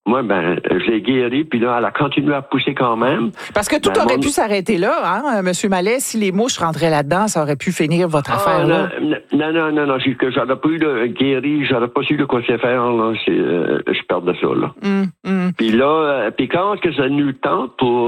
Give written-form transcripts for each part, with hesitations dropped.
moi, je l'ai guéri, puis là, elle a continué à pousser quand même. Parce que tout aurait pu s'arrêter là, hein, M. Mallet. Si les mouches rentraient là-dedans, ça aurait pu finir votre affaire là. Non, c'est que j'aurais pas eu de guéri, j'aurais pas su de quoi c'est faire, là. Je perdais ça, là. Puis là, quand est-ce que ça a eu le temps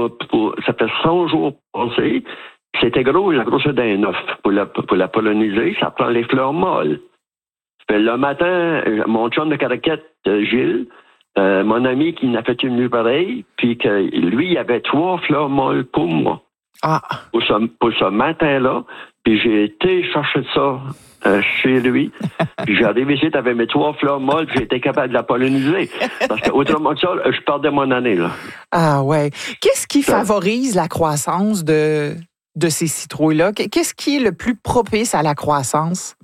ça fait 100 jours passés, c'était gros, la grosseur d'un œuf. Pour la polliniser, ça prend les fleurs molles. Puis le matin, mon chum de caraquette, Gilles, mon ami qui n'a fait une nuit pareille, puis que lui, il avait 3 fleurs molles pour moi. Ah. Pour ce matin-là, puis j'ai été chercher ça chez lui. Puis j'arrive ici, t'avais mes 3 fleurs molles, puis j'ai été capable de la polliniser. Parce que autrement que ça, je perdais mon année, là. Ah ouais. Qu'est-ce qui favorise la croissance de ces citrouilles-là? Qu'est-ce qui est le plus propice à la croissance?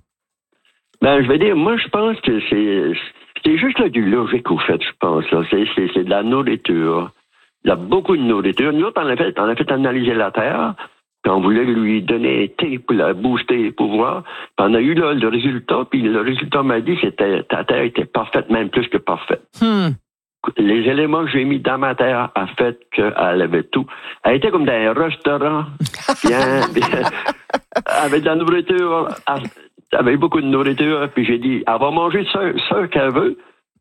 Je vais dire, moi, je pense que c'est juste du logique, au fait, je pense. Là. C'est de la nourriture. Il y a beaucoup de nourriture. Nous autres, on a fait analyser la terre. Puis on voulait lui donner un thé pour la booster, pour voir. Puis on a eu là, le résultat. Puis le résultat m'a dit que ta terre était parfaite, même plus que parfaite. Les éléments que j'ai mis dans ma terre a fait qu'elle avait tout. Elle était comme dans un restaurant, bien avec de la nourriture. Avec beaucoup de nourriture, puis j'ai dit, elle va manger ce qu'elle veut.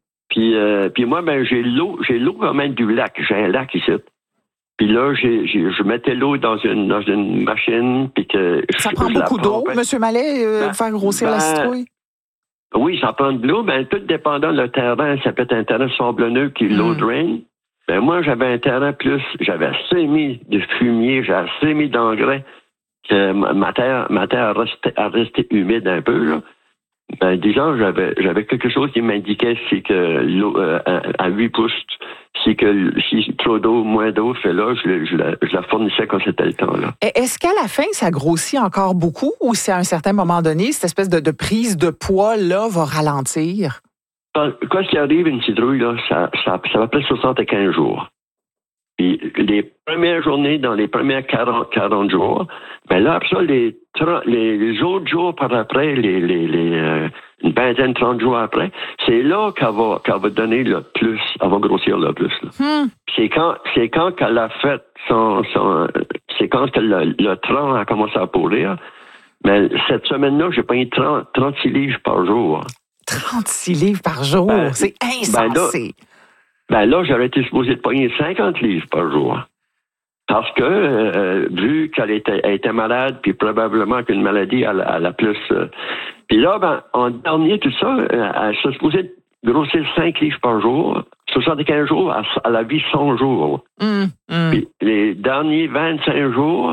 Puis moi, j'ai l'eau quand même du lac. J'ai un lac ici. Puis là, je mettais l'eau dans une machine, puis que ça prend beaucoup d'eau, M. Mallet, faire grossir la citrouille? Oui, ça prend de l'eau. Tout dépendant le terrain, ça peut être un terrain sablonneux qui est low drain. Moi, j'avais un terrain j'avais assez mis de fumier, j'avais assez mis d'engrais. Que ma terre a resté humide un peu, là. Disons, j'avais quelque chose qui m'indiquait c'est que l'eau à 8 pouces, c'est que si trop d'eau, moins d'eau fait là, je la fournissais quand c'était le temps, là. Est-ce qu'à la fin, ça grossit encore beaucoup ou c'est à un certain moment donné, cette espèce de prise de poids là va ralentir? Quand ce qui arrive, une citrouille, là, ça va près de 75 jours. Puis les premières journées, dans les premières 40 jours, là, après ça, les autres jours par après, une vingtaine, 30 jours après, c'est là qu'elle va donner le plus, elle va grossir le plus. Là. C'est quand qu'elle a fait c'est quand que le tronc a commencé à pourrir. Mais cette semaine-là, j'ai payé 36 livres par jour. 36 livres par jour? C'est insensé. Là, j'aurais été supposé de pogner 50 livres par jour. Parce que, vu qu'elle était malade, puis probablement qu'une maladie, elle a plus... Puis là, en dernier, tout ça, elle se supposait grossir 5 livres par jour. 75 jours, elle a vu 100 jours. Puis les derniers 25 jours,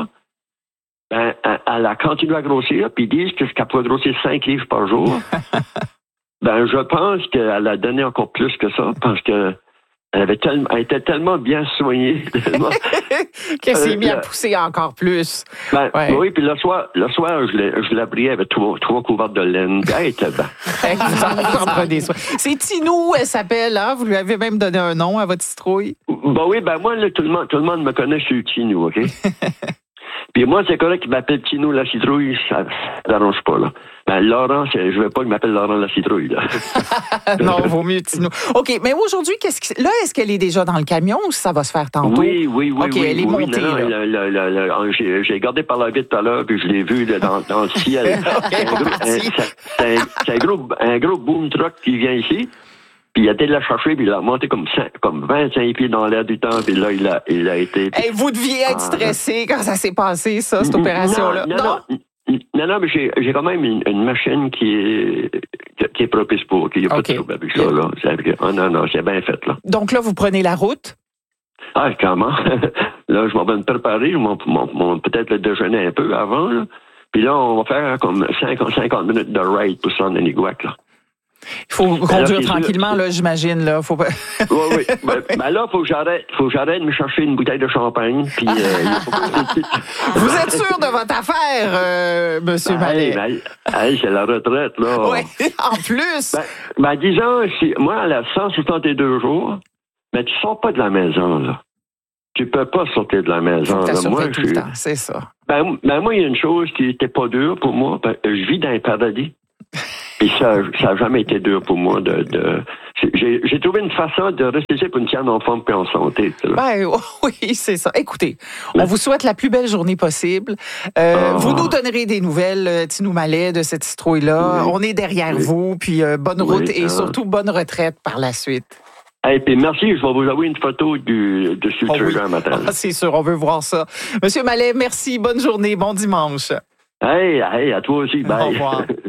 elle a continué à grossir, puis ils disent qu'elle peut grossir 5 livres par jour. Je pense qu'elle a donné encore plus que ça, parce que elle était tellement bien soignée. Qu'elle s'est mis à pousser encore plus. Oui, puis le soir, je la brillais avec 3 couverts de laine. Elle était bien. C'est Tinou, elle s'appelle, hein? Vous lui avez même donné un nom à votre citrouille? Oui, moi, là, tout le monde me connaît sur Tinou, OK? Puis moi, c'est correct qu'il m'appelle Tinou la citrouille, ça n'arrange pas, là. Laurent, je ne veux pas qu'il m'appelle Laurent la citrouille, là. Non, vaut mieux Tinou. OK, mais aujourd'hui, est-ce qu'elle est déjà dans le camion ou ça va se faire tantôt? Oui. OK, elle est montée, là. J'ai regardé par la vitre tout à l'heure, puis je l'ai vu là, dans le ciel. C'est un gros boom truck qui vient ici. Puis il a été la chercher, puis il a monté comme 25 pieds dans l'air du temps, puis là, il a été... Vous deviez être stressé quand ça s'est passé, ça, cette opération-là. Non, mais j'ai quand même une machine qui est propice pour, qu'il n'y a pas de trouble avec ça, là. Non, c'est bien fait, là. Donc là, vous prenez la route? Comment? Là, je m'en vais me préparer, peut-être le déjeuner un peu avant, là. Puis là, on va faire comme 50 minutes de ride pour s'en Aniguac, là. Il faut conduire tranquillement, là, j'imagine. Là. Faut pas... Oui. Là, faut que j'arrête de me chercher une bouteille de champagne. Puis, vous êtes sûr de votre affaire, M. Mallet? C'est la retraite, là. Oui, en plus. Disons, moi, à la 162 jours, mais tu sors pas de la maison, là. Tu peux pas sortir de la maison. Moi, tout le temps, c'est ça. Moi, il y a une chose qui était pas dure pour moi. Je vis dans un paradis. Puis ça a jamais été dur pour moi j'ai trouvé une façon de rester pour une tienne en forme et en santé. Ben, oui, c'est ça. Écoutez, on vous souhaite la plus belle journée possible. Vous nous donnerez des nouvelles, Tinou Mallet, de cette citrouille-là. Oui. On est derrière vous, puis bonne route et surtout bonne retraite par la suite. Et puis merci, je vais vous envoyer une photo de ce truc un matin. C'est sûr, on veut voir ça. Monsieur Mallet, merci, bonne journée, bon dimanche. Hey, à toi aussi, bye. Au revoir.